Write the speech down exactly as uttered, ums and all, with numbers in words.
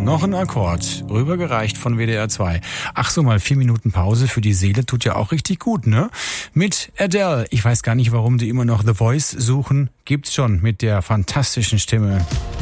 noch ein Akkord, rübergereicht von W D R zwei. Ach so, mal vier Minuten Pause für die Seele tut ja auch richtig gut, ne? Mit Adele. Ich weiß gar nicht, warum die immer noch The Voice suchen. Gibt's schon mit der fantastischen Stimme.